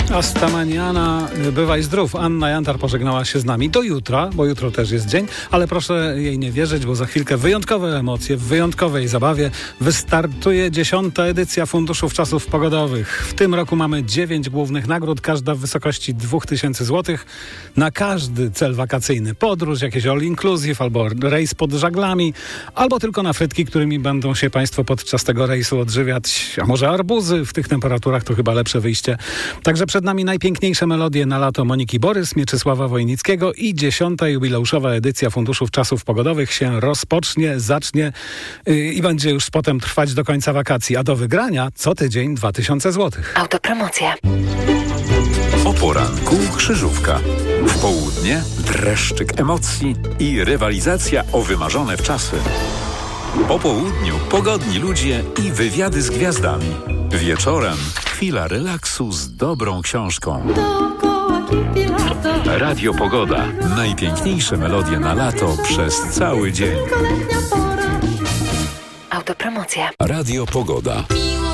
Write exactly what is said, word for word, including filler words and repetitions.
Astamaniana, bywaj zdrów. Anna Jantar pożegnała się z nami do jutra, bo jutro też jest dzień, ale proszę jej nie wierzyć, bo za chwilkę wyjątkowe emocje w wyjątkowej zabawie. Wystartuje dziesiąta edycja Funduszów Czasów Pogodowych. W tym roku mamy dziewięć głównych nagród, każda w wysokości dwa tysiące złotych na każdy cel wakacyjny. Podróż, jakieś all inclusive, albo rejs pod żaglami, albo tylko na frytki, którymi będą się Państwo podczas tego rejsu odżywiać. A może arbuzy? W tych temperaturach to chyba lepsze wyjście. Także przed nami najpiękniejsze melodie na lato Moniki Borys, Mieczysława Wojnickiego i dziesiąta jubileuszowa edycja Funduszów Czasów Pogodowych się rozpocznie, zacznie yy, i będzie już potem trwać do końca wakacji. A do wygrania co tydzień dwa tysiące złotych. Autopromocja. O poranku krzyżówka. W południe dreszczyk emocji i rywalizacja o wymarzone wczasy. Po południu pogodni ludzie i wywiady z gwiazdami. Wieczorem chwila relaksu z dobrą książką. Radio Pogoda. Najpiękniejsze melodie na lato przez cały dzień. Autopromocja. Radio Pogoda.